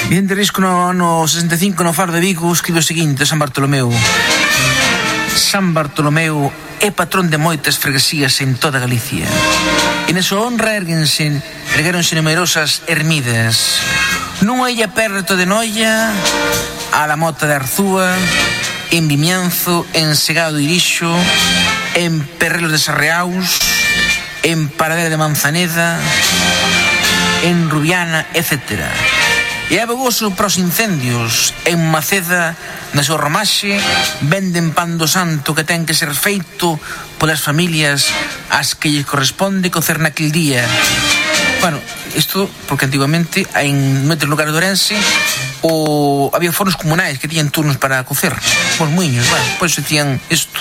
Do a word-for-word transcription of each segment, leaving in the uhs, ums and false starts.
Vicente Risco no ano sesenta e cinco no Faro de Vigo escribe o seguinte: San Bartolomeu. San Bartolomeu é patrón de moitas freguesías en toda Galicia. E na súa honra erguense, ergueronse numerosas ermidas. Nunha illa perto de Noia, a da Mota de Arzúa, en Vimianzo, en Segado de Irixo, en Perrelos de Sarreaus, en Paradela de Manzaneda, en Rubiana, etcétera. E é abogoso para os incendios. En Maceda, na súa romaxe, venden pan do santo que ten que ser feito polas familias ás que lles corresponde cocer naquel día. Bueno, isto porque antiguamente en moitos lugares de Ourense o había fornos comunais que tiñan turnos para cocer os muiños, bueno, por iso tiñan isto.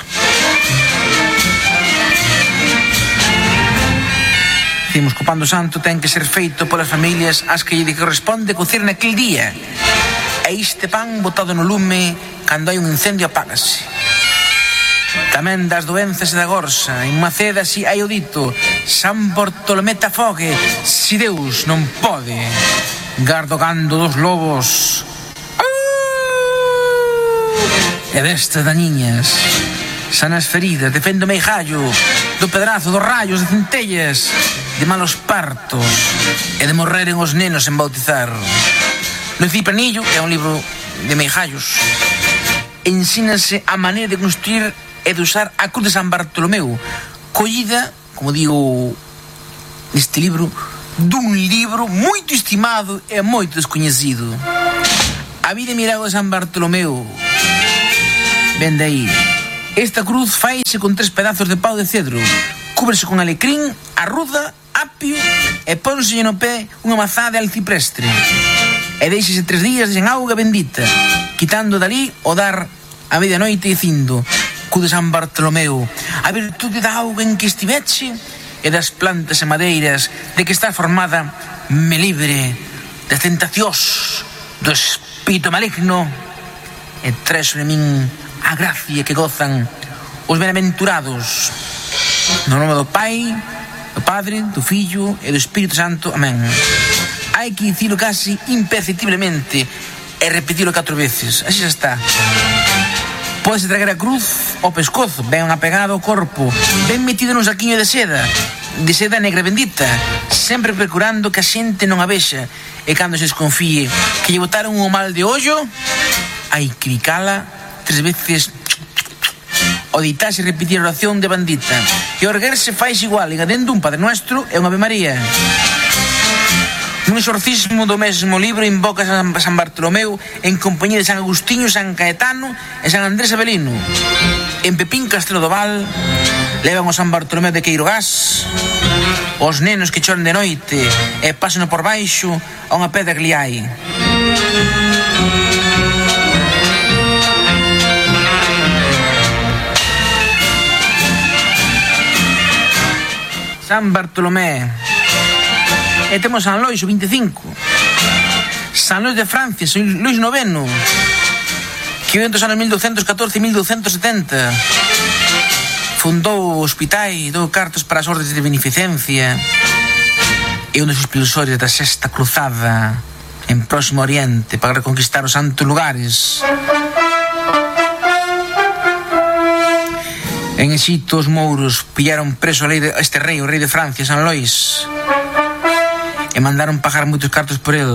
Dicimos que o pan do santo ten que ser feito polas familias ás que lle corresponde cocer naquel día. E este pan botado no lume, cando hai un incendio, apágase. Tamén das doenzas e da gorsa. En Maceda si hai o dito: San Bartolomé te afogue, si Deus non pode. Gardo gando dos lobos. E destas dañiñas. Sanas feridas, defendo mei gallo, do pedrazo, dos rayos, de centellas, de malos partos e de morreren os nenos en bautizar. Lucí Panillo é un libro de meigallos. Ensínase a maneira de construir e de usar a cruz de San Bartolomeu, collida, como digo neste libro, dun libro moito estimado e moito descoñecido. A vida e mirado de San Bartolomeu. Ben de aí. Esta cruz faise con tres pedazos de pau de cedro, cúbrese con alecrín, arruda, apio e pónselle no pé unha mazá de alciprestre. E deixese tres días en auga bendita, quitando dali o dar a medianoite dicindo: cu de San Bartolomeu, a virtude da auga en que estiveche e das plantas e madeiras de que está formada, me libre das tentacións do espírito maligno e trae sobre min a gracia que gozan os benaventurados. No nome do Pai, do Padre, do Fillo e do Espírito Santo. Amén. Hai que dicilo casi imperceptiblemente e repetilo catro veces. Así xa está. Pódese traer a cruz ao pescozo, ben apegado ao corpo, ben metido nun saquiño de seda, de seda negra bendita, sempre procurando que a xente non a vexa, e cando se desconfíe que lle botaron o mal de ollo, hai que bicala tres veces, o ditarse e repetir a oración de bandita, e o erguerse fais igual, engadendo un Padre Nuestro e un Ave María. Un exorcismo do mesmo libro invoca a San Bartolomeu en compañía de San Agustín, San Caetano e San Andrés Avelino. En Pepín Castelo do Val levan o San Bartolomeu de Queirogás, os nenos que choran de noite e pasan por baixo a unha pedra que li hai. San Bartolomé. E temos San Lois, o vinte e cinco. San Lois de Francia, San Luis noveno, que vive entre os anos mil douscentos catorce e mil douscentos setenta. Fundou o hospital, dou cartos para as ordes de beneficencia, e un dos expulsores da Sexta Cruzada en Próximo Oriente para reconquistar os santos lugares. En Exito, os mouros pillaron preso a lei de, este rei, o rei de Francia, San Lois, e mandaron pagar moitos cartos por el.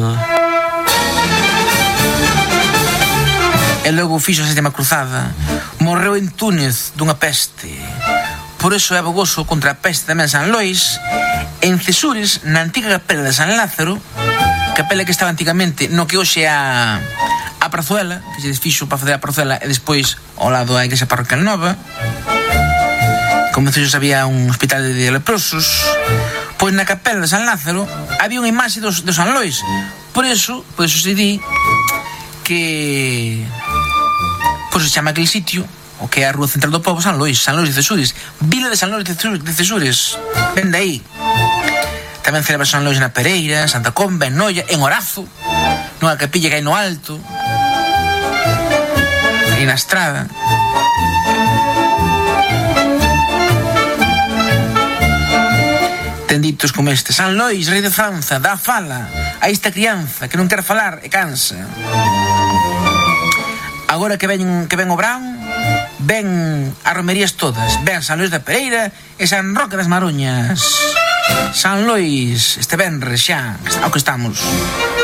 E logo fixo a Sétima Cruzada. Morreu en Túnez dunha peste. Por iso é abogoso contra a peste tamén San Lois. En Cesures, na antiga capela de San Lázaro, capela que estaba antigamente no que hoxe é a, a Prazuela, que se desfixo para fazer a Prazuela, e despois ao lado a igrexa parroquial nova. Como se había un hospital de leprosos, pois na capela de San Lázaro había unha imaxe do, do San Lois. Por iso, por iso se di que pois se chama aquel sitio, o que é a rúa central do povo, San Lois, San Lois de Cesures, vila de San Lois de Cesures. Ven de aí. Tamén celebra San Lois na Pereira, en Santa Comba, en Noia, en Orazo, nunha capilla que hai no alto, aí na estrada. ten ditos como este: San Lois, rei de Franza, dá fala a esta crianza que non quer falar e cansa. Agora que ven, que ven o verán, ven as romerías todas. Ven San Lois da Pereira e San Roque das Maruñas. San Lois, este venres xa, ao que estamos.